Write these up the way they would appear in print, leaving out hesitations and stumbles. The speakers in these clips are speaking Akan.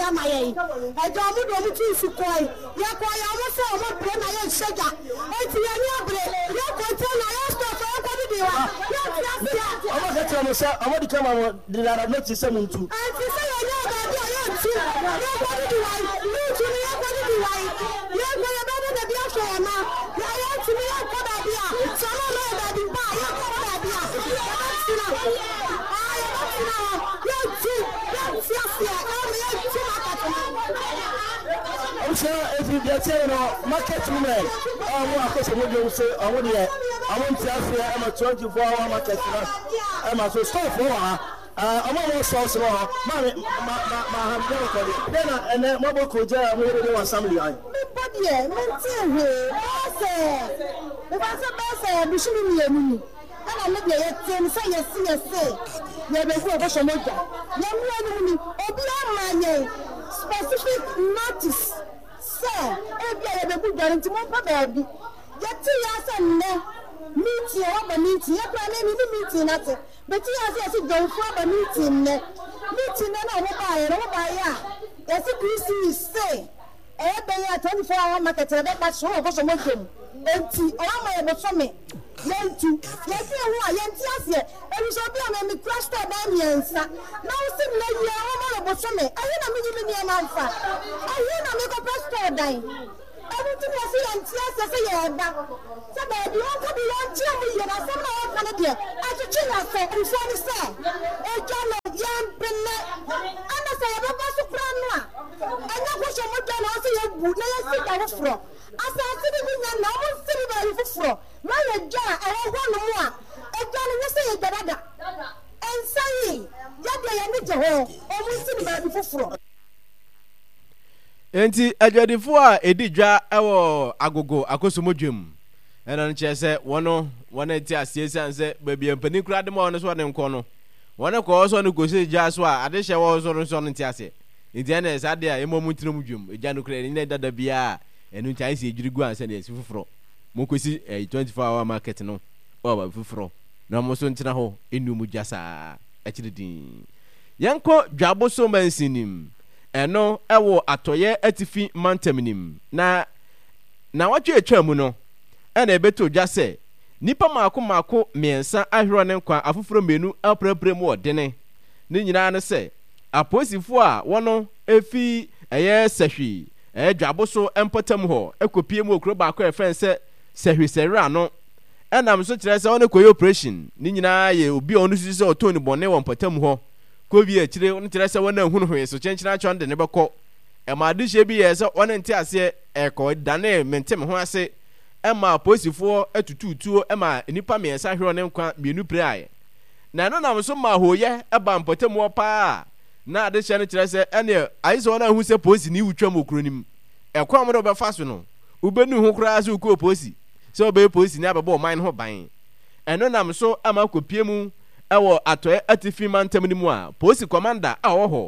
ya ma ye e do mu do mu ti su koi ya ko ya mo se o mo pro na ye sheja e ti ya ni abre ya ko te na ya sto so ko di wa ya ti ya o mo se ti mo se o mo di kama mo di na no ti se mu ntu e ti se ya ya ba di ya ti ya ko di wa ni ti ni ya ko di wa ya ko ya ba de bi aso ya ma ya ti ni ya ko da bi a so no no da bi ba ya ko da bi a I'm sure if you get market women, I want to say, I want to have a 24-hour market. I'm also stop for her. I'm almost also, Mammy, my hamburger, and then mobile could do somebody. But yeah, if I said, we shouldn't be I live here, say yes. You have a specific sir. Every other good guarantee, baby. Get 2 years and meet you up a meeting. Meeting at it. But you have to go from a meeting. Meeting and over. That's a Christmas say. Every 24-hour market, that's all of us a Muslim. Empty, all my me. Yentu, yesi ewa yenti ase. Ebiso bi am me crash to ba miensa. Na usim na ye o mo boso me. Ayi na me ni me na mfa. Ayi na me ko pastor dan. Everything was yenti ase se ye da. Se ba bi won ko bi won tie mu ye na se na won fa ne de. Atuchi na se nso ni se. E ja no yam penne. Ana se ye ba so kra no a. Anya ko so mo da na se ye bu na ye si da wo fro. Asa se bi nya na mo se bi ba wo fro. My God, I want more. A gun is saying that. And saying, Yabba, I need to hold. Almost in the before. Enti adwadifo a edidwa ewo agogo akosomodwem ena nche se wono eti asiese anse baby empani kura de ma wono so ne nko no wono ko so ne gosi ja so a ade hye wo so no nti ase enti ena esa de a emomu tinomdwem eja no kura ni ne dada bia enu ncha isi ejirigu anse ne sifufuro mokosi 24-hour market no oba fufuro na mo so ntina ho enu mu jasa achiridin yanko dwaboso mansinim eno ewo atoye atifi mantaminim na watwe atwa mu no ena ebeto dwase nipa maako miensa ahwero ne nkwa afufuro menu aprapre mu odene ne nyina ne se aposifo a wono efi eye sahwi dwaboso empotam ho ekopie mu okro ba akọ efense sahwisere no enam so kire se wono koyo operation ne nyina ye obi onu sisi se otoni bone won potam ho ko bi akire wono kire se wono ehunu ho so chenchina chon de ne beko e ma de hye bi ye se wono nti ase eko dane mentem ho ase e ma posifo atututuo e ma nipa miensa hwero ne nkwa mienu pre aye na no nam so ma hoye e ba potam ho pa na ade hye ne kire se ene ayiso wono hu se posi ni wutwam okronim ekwa mo do be fa so no ubenu ho kura ase uko posi so be posi ni abebo man ho ban eno nam so ama kopie mu ewo atoe atifi mantam ni mu a posi commander a wo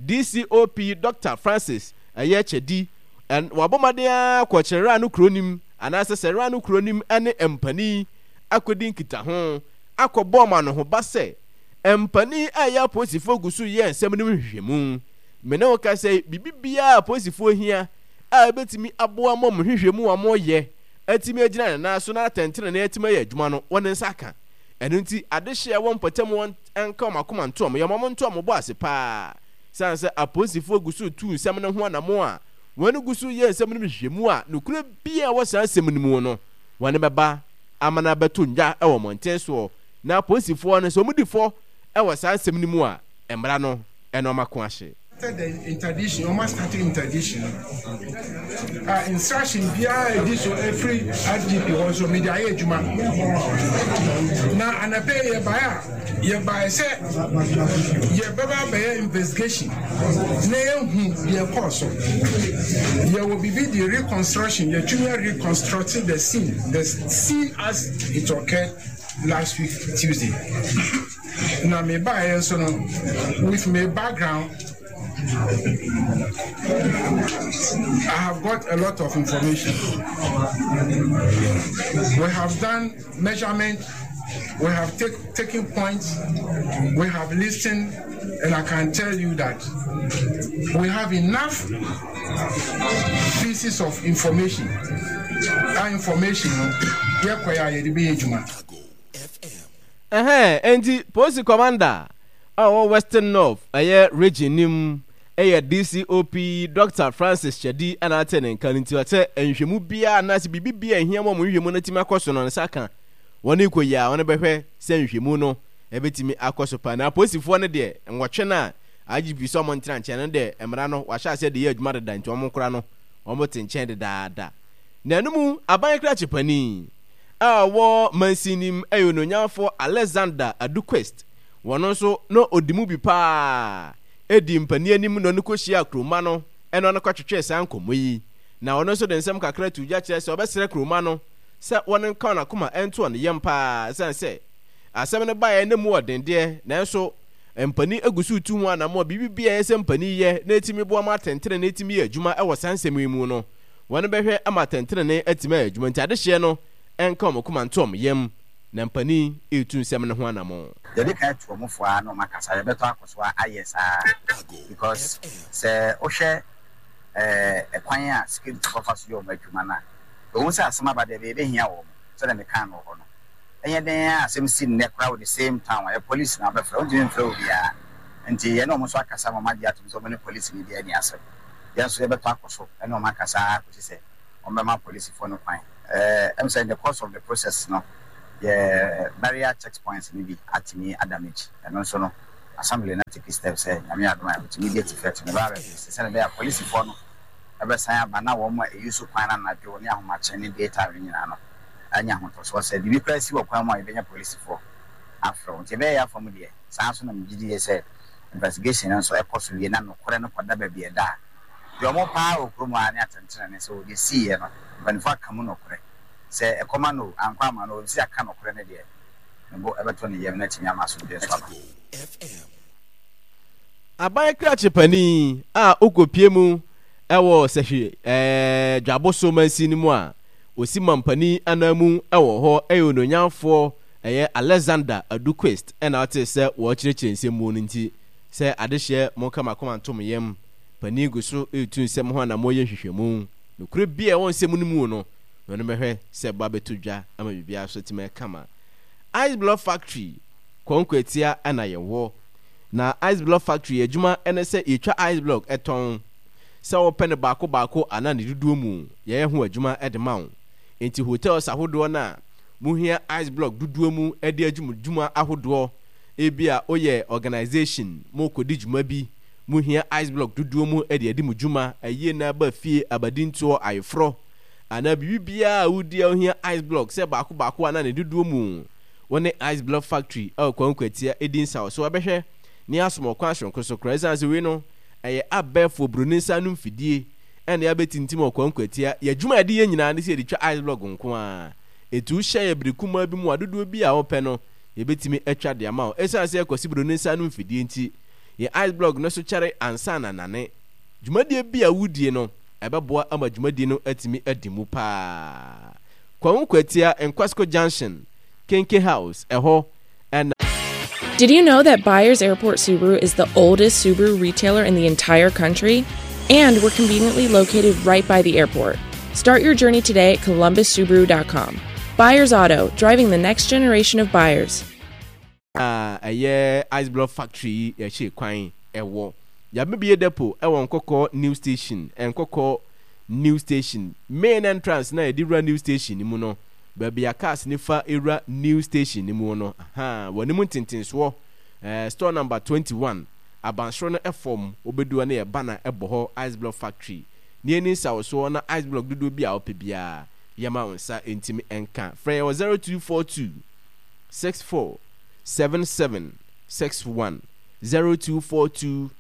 DCOP Dr. Francis Ayechedi en wabomade ko kyerera no kronim anase serera no kronim ene empani akodin kita ho akobo ma no ho base empani aya posi fogusu ye ensem ni hwehwemu mene wo ka say bibibia posi fo hia a betimi aboa mom hwehwemu amoye atimi agina na so na atentene na atimi ya adwuma no won nsaka enu nti adehye won potem won enka makoma ntom ya mom ntom bo ase pa sanse aposifo gusu tu nsem ne ho anamo a won gusu ye nsem ne hwehwemu a nokura bia wo san nsem ne mu no won beba amana beto nja e wo monten so na aposifo no so mudifo e wo san nsem ne mu a embra no eno mako ahye the interdiction, almost starting interdiction. Instruction via edition every RGP also media ejuma. Now and I pay ye by say ye baba by investigation. Nay ye course. Ye will be the reconstruction, the junior reconstructing the scene as it occurred last week Tuesday. Now me by so with my background I have got a lot of information. We have done measurement We have taken points, we have listened, and I can tell you that we have enough pieces of information. That information, and Post Commander, our Western North, region nim. DCOP Dr. Francis Chedi and attending Kalintuate and Shemubia Nasi Bibi and Hiamo Munatima question on Saka. One equal ya on a bepe, send Shimuno, everything Akosopan. I post if one a day and watchana. I give you someone tranch and there, and Marano, what I said the edge mother than to Omocrano, almost enchanted da. Nanumu, a bank ratchipani. War Mansinim Ayononya for Alexander Aduquest. One also no Odimubi pa. Edi mpani anim no kohyia kroma no eno no kwatwetwe san komoyi na ono so den sam kakra tu ja kire se obesere kroma no se wonen ka na koma ento ne yempa san se asem ne bae ne mu odende na enso mpani agusu tu mu ana mo bibibia ese mpani ye na etimi bo ma tentere na etimi ye adwuma e wo sansem mu no wone behwe ama tentere ne etimi adwuma nti adehye no enka mo koma ntom yem na mpani etu nsem ne ho ana mo Jadi kaya tuwa mufua no makasa ya beto akoswa ayesa because se oshe kwanya security officer yo madwuma na o se asema ba de be hia wo so na me kan no hono enye den asem sin ne crowd the same time ya police na be fra odi mfra obia nti ye no mo so akasa ma magia to so many police ni dia ni asem ya so ya beto akoso eno makasa ko se o me ma police for no kwan I'm saying the course of the process no barrier checkpoints maybe at me damage and also no assembly na take steps say I mean immediate effect no barrier say there police for no ebe san ba na wo mo use kwan na dwo ne ahoma che ne data nyina no anya ho to so say the price wo kwan mo e benya police for afro nti be ya from there san so na mgidi say investigation and so e possible na no kore no koda ba bi e da yo mo pa okromo ani atentene ne so we see no ban fa kam no kore say a commando and Quamano, see a can of Grenadier. And go ever 20 years, net in Yamasu. A buy a cratch penny, Oko Piemu, Ewo Seshi, Jaboso Mansinimoa, Osiman Penny, Anamu, Ewo Ho, Eono Yan for Alexander Aduquest, and artist said, watch the change in morning tea. Say, I this year, Monkama come and Tommy Yem, Penny go so, 271 a moyen moon. No could be a 1 semuno. When me se babe tuja ama bibia so time kama Ice Block Factory konkwetia ana ye wo na Ice Block Factory adwuma ene se etwa Ice Block eton se wo pene baako ana ne duduo mu ye ho adwuma edemawo enti hotels ahodo na muhia Ice Block duduo mu ede adwuma ahodo ebia oye organization mokodi dwuma bi muhia Ice Block duduo mu ede adi mu dwuma aye na ba fie abadinto ayefro ana bibia udi ohia Ice Block se baako ana ne duduo mu wone Ice Block Factory kwankwatia edin saw so abehwe ni asomo kwashon koso krazanse we no eye abefo brunisa no mfidie ene ya betintim kwankwatia ya dwuma de nyina ne se de twa Ice Block nko a etu hye ya birikuma bi mu adodo bi a ope no ye betimi atwa de ama esanse akwasi brunisa no mfidie nti ye Ice Block no so kyare ansa na nane dwuma de bi a wudie no ebeboa ama dwumadi no atimi adimu pa kwankwatia Enkwasco Junction Kenke House eho and Did you know that Byers Airport Subaru is the oldest Subaru retailer in the entire country? And we're conveniently located right by the airport. Start your journey today at columbussubaru.com. Byers Auto, driving the next generation of buyers. Ice Block Factory she kwan ewo ya bibie depo ewo nkoko new station enkoko new station main entrance na edira new station ni mu no baby akas ni fa era new station ni mu no woni mu tintinso store number 21 abansro no efom obedu na ye bana eboho Ice Block Factory ni eni sawo na Ice Block dudu bia opebia yama wonsa entimi enka frey 0242 64 7761 0242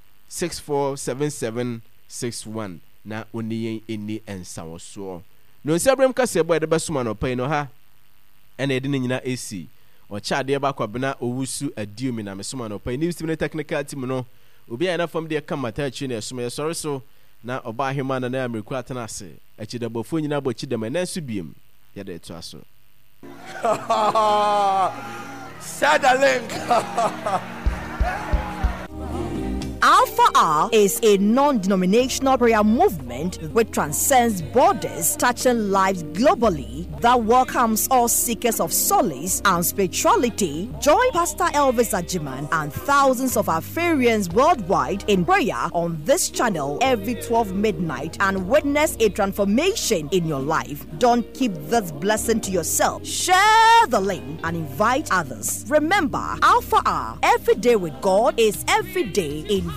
647761 na oniyen eni ensawo so no nsabrem kase boy de besuma no pai no ha ena edi nyina esi o chaade ba kwabena owusu adiumi na mesuma no pai news team technical team no obi ana fam de kamata chi na esuma yesore so na oba ahema na ameriku atana ase achidabofo nyina bochi de menansu biem ya de to aso Share the link. Alpha R is a non-denominational prayer movement which transcends borders, touching lives globally, that welcomes all seekers of solace and spirituality. Join Pastor Elvis Ajiman and thousands of Afarians worldwide in prayer on this channel every 12 midnight and witness a transformation in your life. Don't keep this blessing to yourself. Share the link and invite others. Remember, Alpha R, every day with God is every day in